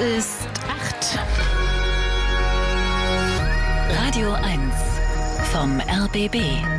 ist 8. Radio 1 vom RBB.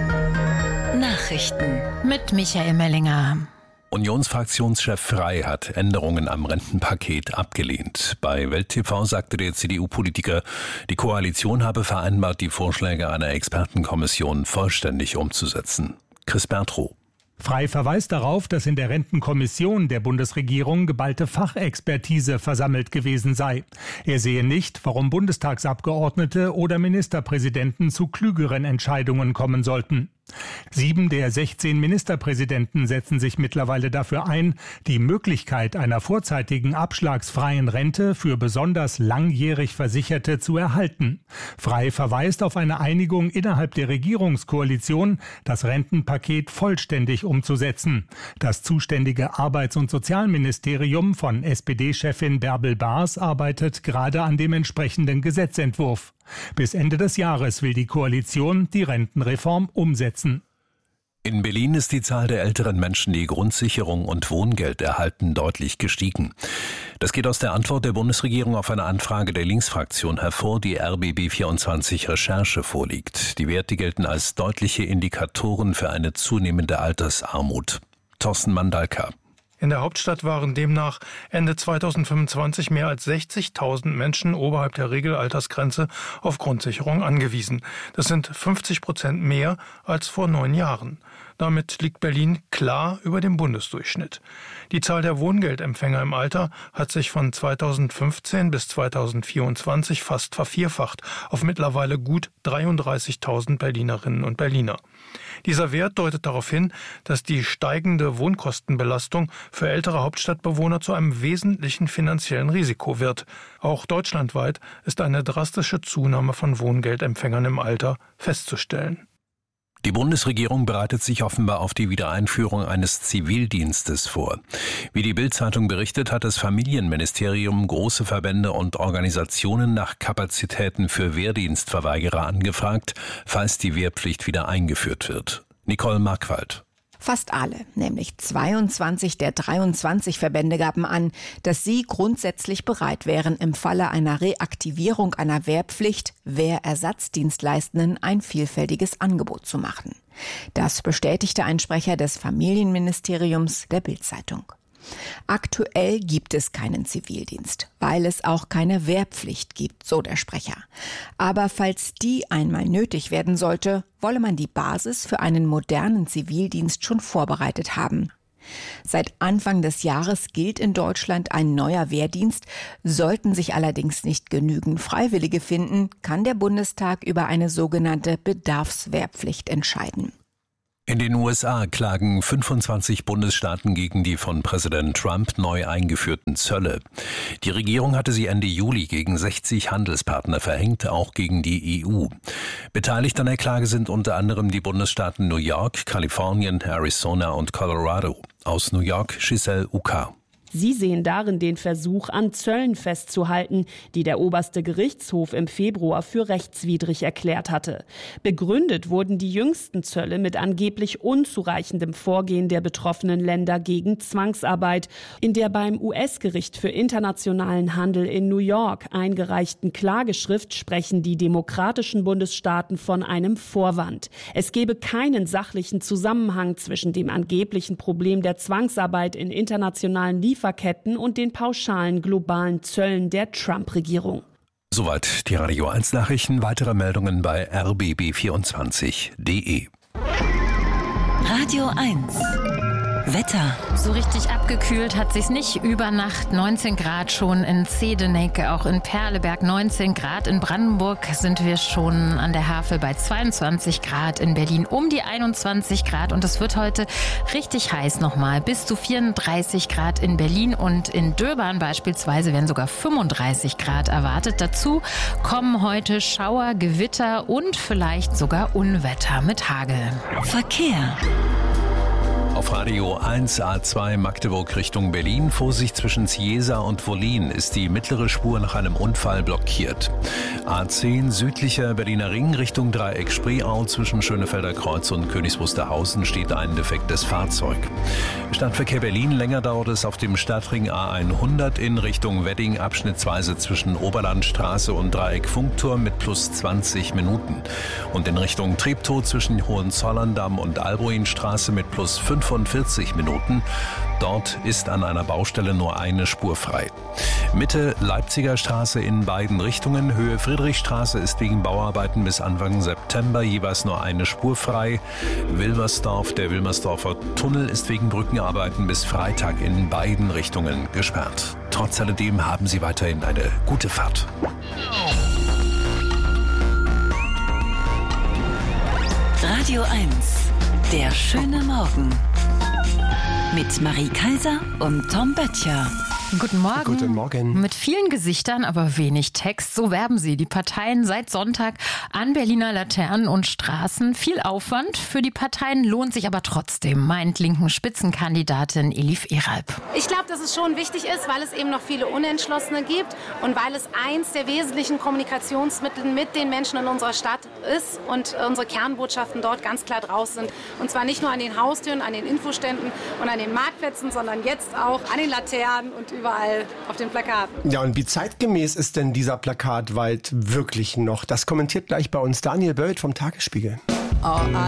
Nachrichten mit Michael Mellinger. Unionsfraktionschef Frey hat Änderungen am Rentenpaket abgelehnt. Bei Welt TV sagte der CDU-Politiker, die Koalition habe vereinbart, die Vorschläge einer Expertenkommission vollständig umzusetzen. Chris Bertrow. Frey verweist darauf, dass in der Rentenkommission der Bundesregierung geballte Fachexpertise versammelt gewesen sei. Er sehe nicht, warum Bundestagsabgeordnete oder Ministerpräsidenten zu klügeren Entscheidungen kommen sollten. 7 der 16 Ministerpräsidenten setzen sich mittlerweile dafür ein, die Möglichkeit einer vorzeitigen abschlagsfreien Rente für besonders langjährig Versicherte zu erhalten. Frey verweist auf eine Einigung innerhalb der Regierungskoalition, das Rentenpaket vollständig umzusetzen. Das zuständige Arbeits- und Sozialministerium von SPD-Chefin Bärbel Baas arbeitet gerade an dem entsprechenden Gesetzentwurf. Bis Ende des Jahres will die Koalition die Rentenreform umsetzen. In Berlin ist die Zahl der älteren Menschen, die Grundsicherung und Wohngeld erhalten, deutlich gestiegen. Das geht aus der Antwort der Bundesregierung auf eine Anfrage der Linksfraktion hervor, die RBB24 Recherche vorliegt. Die Werte gelten als deutliche Indikatoren für eine zunehmende Altersarmut. Thorsten Mandalka. In der Hauptstadt waren demnach Ende 2025 mehr als 60.000 Menschen oberhalb der Regelaltersgrenze auf Grundsicherung angewiesen. Das sind 50% mehr als vor 9 Jahren. Damit liegt Berlin klar über dem Bundesdurchschnitt. Die Zahl der Wohngeldempfänger im Alter hat sich von 2015 bis 2024 fast vervierfacht auf mittlerweile gut 33.000 Berlinerinnen und Berliner. Dieser Wert deutet darauf hin, dass die steigende Wohnkostenbelastung für ältere Hauptstadtbewohner zu einem wesentlichen finanziellen Risiko wird. Auch deutschlandweit ist eine drastische Zunahme von Wohngeldempfängern im Alter festzustellen. Die Bundesregierung bereitet sich offenbar auf die Wiedereinführung eines Zivildienstes vor. Wie die Bild-Zeitung berichtet, hat das Familienministerium große Verbände und Organisationen nach Kapazitäten für Wehrdienstverweigerer angefragt, falls die Wehrpflicht wieder eingeführt wird. Nicole Markwald. Fast alle, nämlich 22 der 23 Verbände gaben an, dass sie grundsätzlich bereit wären, im Falle einer Reaktivierung einer Wehrpflicht Wehrersatzdienstleistenden ein vielfältiges Angebot zu machen. Das bestätigte ein Sprecher des Familienministeriums der Bild-Zeitung. Aktuell gibt es keinen Zivildienst, weil es auch keine Wehrpflicht gibt, so der Sprecher. Aber falls die einmal nötig werden sollte, wolle man die Basis für einen modernen Zivildienst schon vorbereitet haben. Seit Anfang des Jahres gilt in Deutschland ein neuer Wehrdienst. Sollten sich allerdings nicht genügend Freiwillige finden, kann der Bundestag über eine sogenannte Bedarfswehrpflicht entscheiden. In den USA klagen 25 Bundesstaaten gegen die von Präsident Trump neu eingeführten Zölle. Die Regierung hatte sie Ende Juli gegen 60 Handelspartner verhängt, auch gegen die EU. Beteiligt an der Klage sind unter anderem die Bundesstaaten New York, Kalifornien, Arizona und Colorado. Aus New York, Giselle Uka. Sie sehen darin den Versuch, an Zöllen festzuhalten, die der oberste Gerichtshof im Februar für rechtswidrig erklärt hatte. Begründet wurden die jüngsten Zölle mit angeblich unzureichendem Vorgehen der betroffenen Länder gegen Zwangsarbeit. In der beim US-Gericht für internationalen Handel in New York eingereichten Klageschrift sprechen die demokratischen Bundesstaaten von einem Vorwand. Es gebe keinen sachlichen Zusammenhang zwischen dem angeblichen Problem der Zwangsarbeit in internationalen Lieferketten und den pauschalen globalen Zöllen der Trump-Regierung. Soweit die Radio 1 Nachrichten. Weitere Meldungen bei rbb24.de. Radio 1. Wetter. So richtig abgekühlt hat sich's nicht. Über Nacht 19 Grad schon in Zedeneck, auch in Perleberg 19 Grad. In Brandenburg sind wir schon an der Havel bei 22 Grad. In Berlin um die 21 Grad. Und es wird heute richtig heiß nochmal. Bis zu 34 Grad in Berlin und in Döbern beispielsweise werden sogar 35 Grad erwartet. Dazu kommen heute Schauer, Gewitter und vielleicht sogar Unwetter mit Hagel. Verkehr. Auf Radio 1 A2 Magdeburg Richtung Berlin. Vorsicht, zwischen Ciesa und Wollin ist die mittlere Spur nach einem Unfall blockiert. A10 südlicher Berliner Ring Richtung Dreieck Spreeau zwischen Schönefelder Kreuz und Königs Wusterhausen steht ein defektes Fahrzeug. Stadtverkehr Berlin, länger dauert es auf dem Stadtring A100 in Richtung Wedding abschnittsweise zwischen Oberlandstraße und Dreieck Funkturm mit plus 20 Minuten. Und in Richtung Treptow zwischen Hohenzollern-Damm und Albuinstraße mit plus 45 Minuten. Dort ist an einer Baustelle nur eine Spur frei. Mitte Leipziger Straße in beiden Richtungen. Höhe Friedrichstraße ist wegen Bauarbeiten bis Anfang September jeweils nur eine Spur frei. Wilmersdorf, der Wilmersdorfer Tunnel ist wegen Brückenarbeiten bis Freitag in beiden Richtungen gesperrt. Trotz alledem haben Sie weiterhin eine gute Fahrt. Radio 1, der schöne Morgen. Mit Marie Kaiser und Tom Böttcher. Guten Morgen. Guten Morgen. Mit vielen Gesichtern, aber wenig Text. So werben sie, die Parteien, seit Sonntag an Berliner Laternen und Straßen. Viel Aufwand für die Parteien, lohnt sich aber trotzdem, meint linken Spitzenkandidatin Elif Eralp. Ich glaube, dass es schon wichtig ist, weil es eben noch viele Unentschlossene gibt und weil es eins der wesentlichen Kommunikationsmittel mit den Menschen in unserer Stadt ist und unsere Kernbotschaften dort ganz klar draus sind. Und zwar nicht nur an den Haustüren, an den Infoständen und an den Marktplätzen, sondern jetzt auch an den Laternen und überall auf den Plakaten. Ja, und wie zeitgemäß ist denn dieser Plakatwald wirklich noch? Das kommentiert gleich bei uns Daniel Böld vom Tagesspiegel.